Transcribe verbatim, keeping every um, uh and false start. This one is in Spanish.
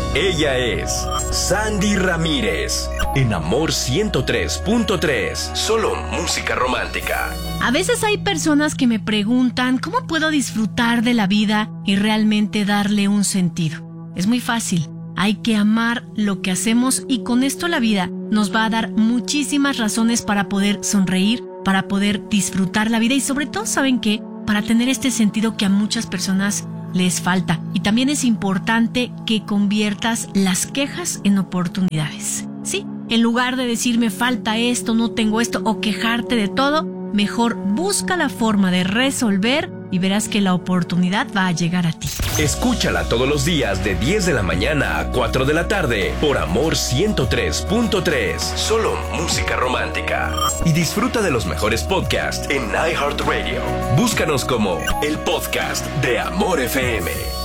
Ella es Sandy Ramírez, en Amor ciento tres punto tres, solo música romántica. A veces hay personas que me preguntan cómo puedo disfrutar de la vida y realmente darle un sentido. Es muy fácil, hay que amar lo que hacemos y con esto la vida nos va a dar muchísimas razones para poder sonreír, para poder disfrutar la vida y sobre todo, ¿saben qué? Para tener este sentido que a muchas personas les falta. Y también es importante que conviertas las quejas en oportunidades. Sí, en lugar de decir me falta esto, no tengo esto o quejarte de todo, mejor busca la forma de resolver y verás que la oportunidad va a llegar a ti. Escúchala todos los días de diez de la mañana a cuatro de la tarde por Amor ciento tres punto tres, solo música romántica. Y disfruta de los mejores podcasts en iHeartRadio. Búscanos como el podcast de Amor F M.